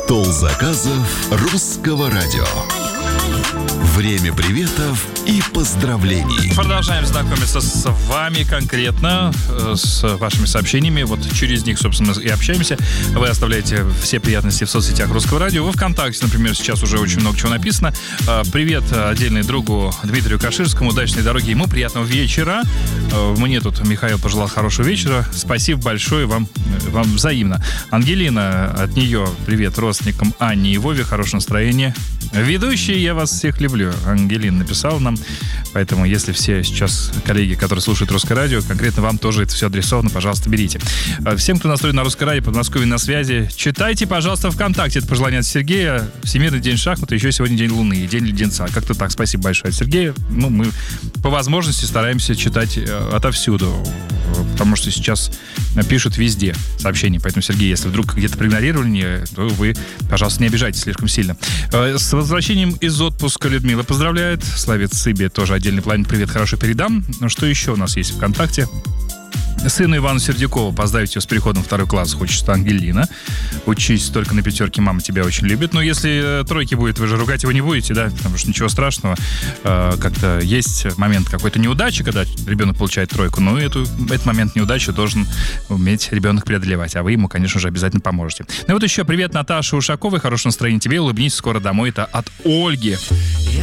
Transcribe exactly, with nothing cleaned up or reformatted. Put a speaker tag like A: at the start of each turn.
A: Стол заказов русского радио. Время приветов и поздравлений.
B: Продолжаем знакомиться с вами конкретно, с вашими сообщениями. Вот через них, собственно, и общаемся. Вы оставляете все приятности в соцсетях Русского радио. Во ВКонтакте, например, сейчас уже очень много чего написано. Привет отдельный другу Дмитрию Каширскому. Удачной дороги ему, приятного вечера. Мне тут Михаил пожелал хорошего вечера. Спасибо большое вам, вам взаимно. Ангелина, от нее привет родственникам Анне и Вове. Хорошего настроения. Ведущие, я вас всех люблю. Ангелина написала нам. Поэтому, если все сейчас коллеги, которые слушают Русское радио, конкретно вам тоже это все адресовано, пожалуйста, берите. Всем, кто настроен на Русское радио, Подмосковье на связи, читайте, пожалуйста, ВКонтакте. Это пожелание от Сергея. Всемирный день шахмата, еще сегодня день Луны и день леденца. Как-то так. Спасибо большое от Сергея. Ну, мы по возможности стараемся читать отовсюду, потому что сейчас пишут везде сообщения. Поэтому, Сергей, если вдруг где-то проигнорировали, то вы, пожалуйста, не обижайтесь слишком сильно. С возвращением из отпуска Людмила поздравляет. Славец Сыбе тоже отдельный пламен привет хорошо передам. Что еще у нас есть ВКонтакте? Сыну Ивану Сердюкову поздравить его с переходом в второй класс хочется Ангелина. Учись только на пятерке, мама тебя очень любит. Но если тройки будет, вы же ругать его не будете, да? Потому что ничего страшного. Как-то есть момент какой-то неудачи, когда ребенок получает тройку. Но эту, этот момент неудачи должен уметь ребенок преодолевать. А вы ему, конечно же, обязательно поможете. Ну и вот еще привет Наташе Ушаковой. Хорошего настроения тебе. Улыбнись скоро домой. Это от Ольги.